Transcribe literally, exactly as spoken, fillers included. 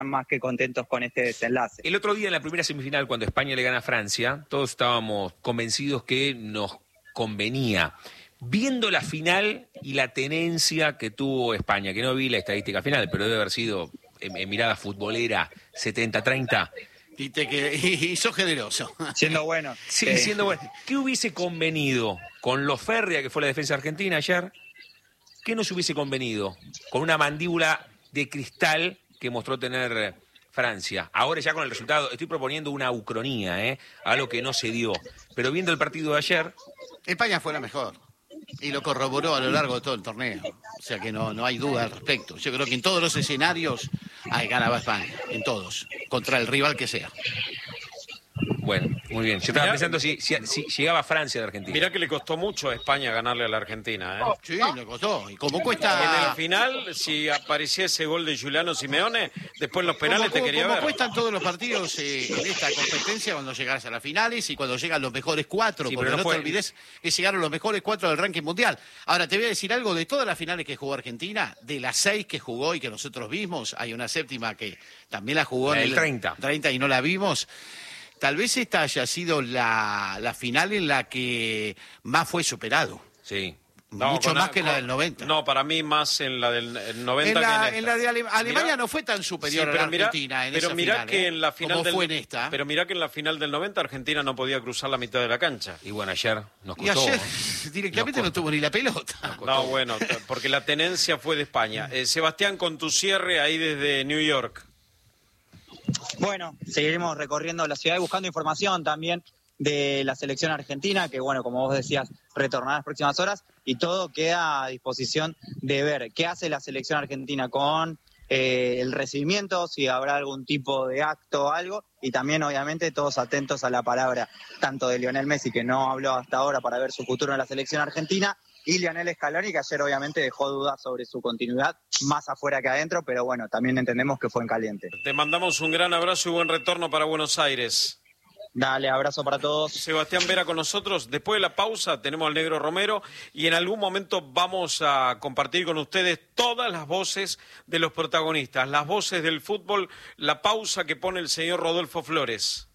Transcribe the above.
más que contentos con este desenlace. El otro día en la primera semifinal, cuando España le gana a Francia, todos estábamos convencidos que nos convenía. Viendo la final y la tenencia que tuvo España, que no vi la estadística final, pero debe haber sido, en, en mirada futbolera, setenta treinta. Y, te que, y, y sos generoso. Siendo bueno. Sí, eh. siendo bueno. ¿Qué hubiese convenido con lo férrea que fue la defensa argentina ayer? ¿Qué nos hubiese convenido con una mandíbula de cristal que mostró tener Francia? Ahora ya con el resultado, estoy proponiendo una ucronía, ¿eh? Algo que no se dio. Pero viendo el partido de ayer... España fue la mejor. Y lo corroboró a lo largo de todo el torneo. O sea que no, no hay duda al respecto. Yo creo que en todos los escenarios hay ganaba España. En todos. Contra el rival que sea. Bueno, muy bien. Yo estaba Mirá, pensando si, si, si llegaba Francia de Argentina. Mirá que le costó mucho a España ganarle a la Argentina, ¿eh? Sí, le costó. ¿Y cómo cuesta? En el final, si aparecía ese gol de Giuliano Simeone, después en los penales ¿Cómo, te cómo, quería cómo ver. cuestan todos los partidos eh, en esta competencia cuando llegas a las finales y cuando llegan los mejores cuatro? Sí, porque pero no, no fue... te olvides que llegaron los mejores cuatro del ranking mundial. Ahora, te voy a decir algo. De todas las finales que jugó Argentina, de las seis que jugó y que nosotros vimos, hay una séptima que también la jugó La en del treinta. treinta y no la vimos. Tal vez esta haya sido la, la final en la que más fue superado. Sí. No, Mucho con- más que en la con- del noventa. No, para mí más en la del el noventa En la, que en en esta. la de Ale- Alemania Mirá- no fue tan superior Sí, a pero la mirá- Argentina en pero esa mirá final, que ¿eh? en la final como del, fue en esta. Pero mirá que en la final del noventa Argentina no podía cruzar la mitad de la cancha. Y bueno, ayer nos Y costó. ayer ¿eh? directamente Nos no tuvo ni la pelota. No, bueno, t- porque la tenencia fue de España. Eh, Sebastián, con tu cierre ahí desde New York. Bueno, seguiremos recorriendo la ciudad y buscando información también de la selección argentina, que bueno, como vos decías, retornará en las próximas horas, y todo queda a disposición de ver qué hace la selección argentina con eh, el recibimiento, si habrá algún tipo de acto o algo, y también obviamente todos atentos a la palabra tanto de Lionel Messi, que no habló hasta ahora para ver su futuro en la selección argentina, y Lionel Scaloni, que ayer obviamente dejó dudas sobre su continuidad, más afuera que adentro, pero bueno, también entendemos que fue en caliente. Te mandamos un gran abrazo y buen retorno para Buenos Aires. Dale, abrazo para todos. Sebastián Vera con nosotros. Después de la pausa tenemos al Negro Romero y en algún momento vamos a compartir con ustedes todas las voces de los protagonistas, las voces del fútbol, la pausa que pone el señor Rodolfo Flores.